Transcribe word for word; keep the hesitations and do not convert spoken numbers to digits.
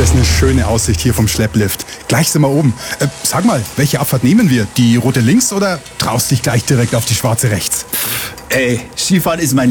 das eine schöne Aussicht hier vom Schlepplift. Gleich sind wir oben. Äh, sag mal, welche Abfahrt nehmen wir? Die rote links oder traust dich gleich direkt auf die schwarze rechts? Ey, Skifahren ist mein